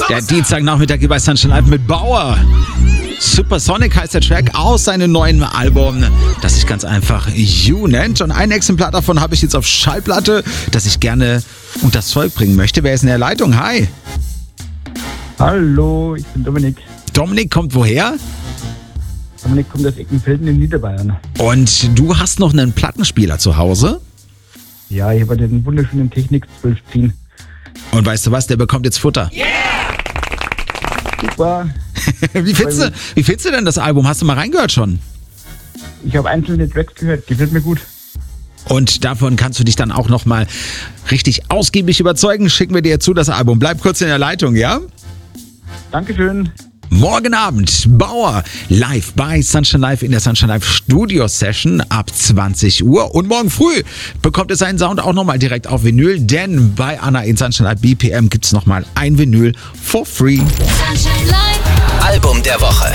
Der Dienstagnachmittag hier bei Sunshine Live mit Bauer. Supersonic heißt der Track aus seinem neuen Album, das sich ganz einfach You nennt. Und ein Exemplar davon habe ich jetzt auf Schallplatte, das ich gerne unters Volk bringen möchte. Wer ist in der Leitung? Hi. Hallo, ich bin Dominik. Dominik kommt woher? Dominik kommt aus Eckenfelden in Niederbayern. Und du hast noch einen Plattenspieler zu Hause? Ja, ich habe den wunderschönen Technik 1210. Und weißt du was, der bekommt jetzt Futter. Yeah! Super. Wie findest du denn das Album? Hast du mal reingehört schon? Ich habe einzelne Tracks gehört, gefällt mir gut. Und davon kannst du dich dann auch nochmal richtig ausgiebig überzeugen. Schicken wir dir zu das Album. Bleib kurz in der Leitung, ja? Dankeschön. Morgen Abend Bauer live bei Sunshine Live in der Sunshine Live Studio Session ab 20 Uhr. Und morgen früh bekommt ihr seinen Sound auch nochmal direkt auf Vinyl, denn bei Anna in Sunshine Live BPM gibt es nochmal ein Vinyl for free. Sunshine Live. Album der Woche.